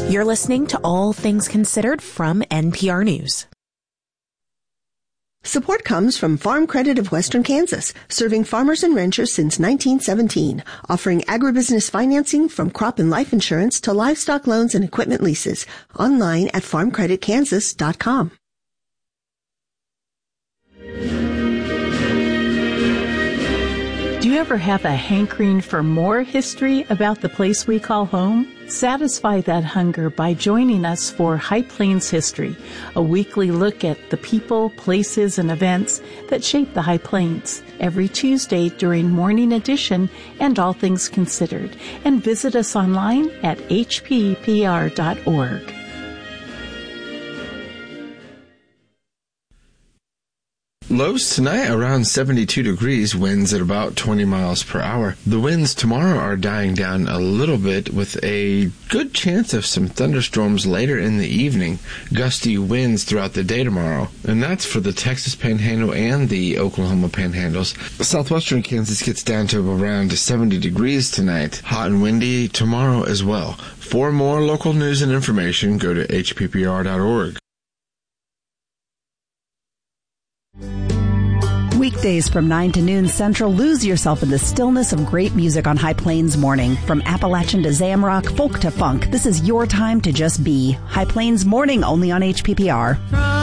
You're listening to All Things Considered from NPR News. Support comes from Farm Credit of Western Kansas, serving farmers and ranchers since 1917, offering agribusiness financing from crop and life insurance to livestock loans and equipment leases. Online at farmcreditkansas.com. Do you ever have a hankering for more history about the place we call home? Satisfy that hunger by joining us for High Plains History, a weekly look at the people, places, and events that shape the High Plains, every Tuesday during Morning Edition and All Things Considered. And visit us online at hppr.org. Lows tonight around 72 degrees, winds at about 20 miles per hour. The winds tomorrow are dying down a little bit with a good chance of some thunderstorms later in the evening. Gusty winds throughout the day tomorrow. And that's for the Texas Panhandle and the Oklahoma Panhandles. Southwestern Kansas gets down to around 70 degrees tonight. Hot and windy tomorrow as well. For more local news and information, go to hppr.org. Weekdays from 9 to noon Central, lose yourself in the stillness of great music on High Plains Morning. From Appalachian to Zamrock, folk to funk, this is your time to just be. High Plains Morning, only on HPPR.